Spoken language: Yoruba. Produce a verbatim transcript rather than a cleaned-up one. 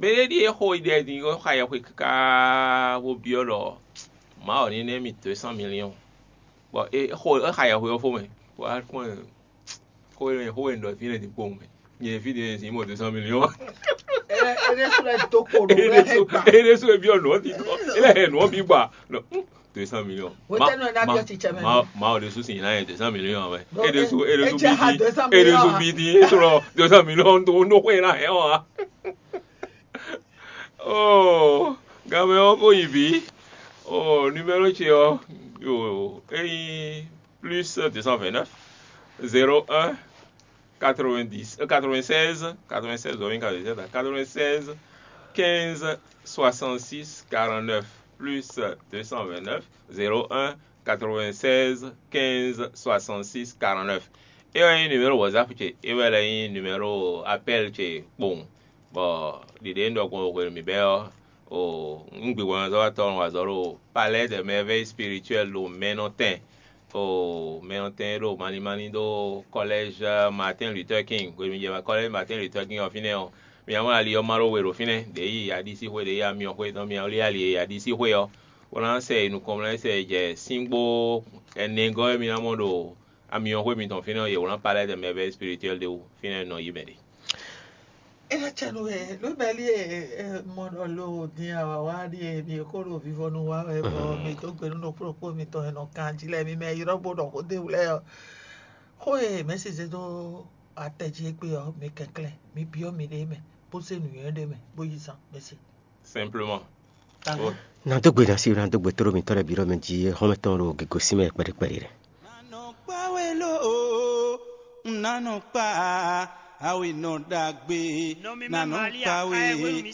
Mais il y a des gens qui ont été là. Ma on est mis deux cents millions. Bon, et il y a des gens qui ont été là. Il y a des gens qui ont été là. deux cents millions. Ele sulle tocco do. Ele sulle bio no ti. Ele no bi ba. deux cents millions. Ma ma ma de sous signer deux cents millions ouais. Et de sous et de sous et de sous bidi sur deux cents millions do no会啦hein. Oh, gamin ko ibi. Oh, numéro tio. Yo, et plus deux cent vingt-neuf zéro un quatre-vingt-dix quatre-vingt-seize quatre-vingt-seize quatre-vingt-seize quinze soixante-six quarante-neuf plus deux cent vingt-neuf zéro un quatre-vingt-seize quinze soixante-six quarante-neuf. Et un numéro WhatsApp qui et voilà un numéro appel qui bon bon l'idée donc on va me faire au ngbi wan zo aton wa zoro palais de merveilles spirituelles au Ménotin au Ménotin do mani mani do collège Martin Luther King ko mi je collège Martin Luther King ofine o mi àwọn ali o maro we ro fine de yi ya di si we de ya mi o we don mi ali ali ya di si we o wọ́n ṣe inú comme ṣe je singbo enengo mi amodo ami o we mi ton fine o ye wọ́n palais de merveilles spirituelles de fine no yimedi. Era chano e lo beli e mono lo ni awa ni e mi ko ro vivo no wa e bo mi to pe no propose mi to no kanji le mi me iro bodo ko de ule ho e me se do ateji pe o mi kekle mi bi o mi de me bo se nu yen de me bo yi san merci simplement na to gbe na si na to gbe toro mi tore bi ro mi ji ho me ton ro ge go si me pere pere re nano pa we lo nano pa awi no dagbe nano pa we